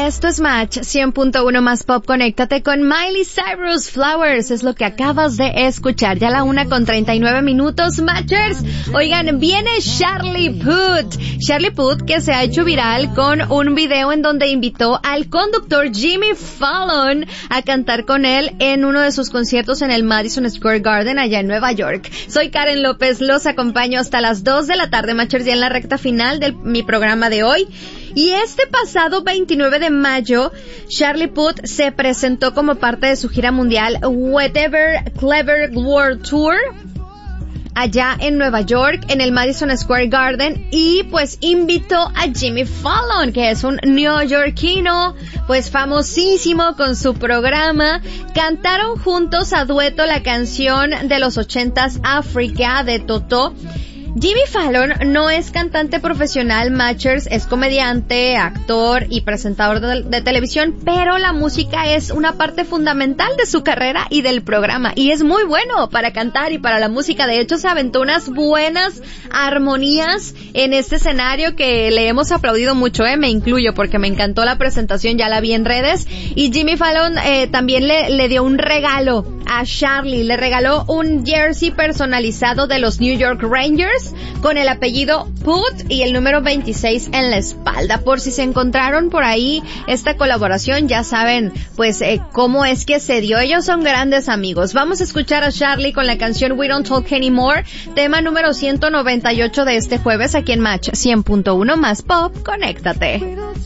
Esto es Match 100.1 más pop. Conéctate con Miley Cyrus. Flowers es lo que acabas de escuchar. Ya la 1:39 Matchers. Oigan, viene Charlie Puth, que se ha hecho viral con un video en donde invitó al conductor Jimmy Fallon a cantar con él en uno de sus conciertos en el Madison Square Garden allá en Nueva York. Soy Karen López, los acompaño hasta las 2 de la tarde, Matchers, ya en la recta final de mi programa de hoy. Y este pasado 29 de mayo, Charlie Puth se presentó como parte de su gira mundial Whatever Clever World Tour allá en Nueva York, en el Madison Square Garden, y pues invitó a Jimmy Fallon, que es un neoyorquino pues famosísimo con su programa. Cantaron juntos a dueto la canción de los 80s Africa de Totó. Jimmy Fallon no es cantante profesional, Matchers, es comediante, actor y presentador de televisión, pero la música es una parte fundamental de su carrera y del programa, y es muy bueno para cantar y para la música. De hecho, se aventó unas buenas armonías en este escenario que le hemos aplaudido mucho, me incluyo, porque me encantó la presentación, ya la vi en redes. Y Jimmy Fallon también le dio un regalo a Charlie, le regaló un jersey personalizado de los New York Rangers con el apellido Puth y el número 26 en la espalda. Por si se encontraron por ahí esta colaboración, ya saben pues cómo es que se dio. Ellos son grandes amigos. Vamos a escuchar a Charlie con la canción We Don't Talk Anymore, tema número 198 de este jueves aquí en Match 100.1 más pop. Conéctate.